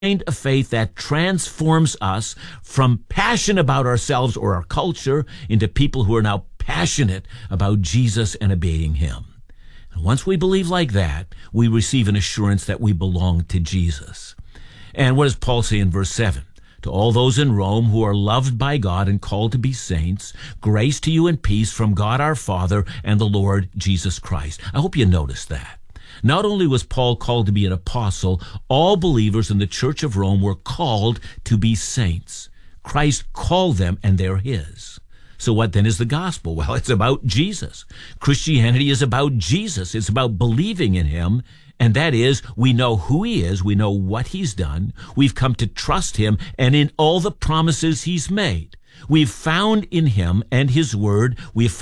kind of faith that transforms us from passion about ourselves or our culture into people who are now passionate about Jesus and obeying him. And once we believe like that, we receive an assurance that we belong to Jesus. And what does Paul say in verse 7? To all those in Rome who are loved by God and called to be saints, grace to you and peace from God our Father and the Lord Jesus Christ. I hope you noticed that. Not only was Paul called to be an apostle, all believers in the Church of Rome were called to be saints. Christ called them, and they're his. So what then is the gospel? Well, it's about Jesus. Christianity is about Jesus. It's about believing in him. And that is, we know who he is. We know what he's done. We've come to trust him and in all the promises he's made. We've found in him and his word, we've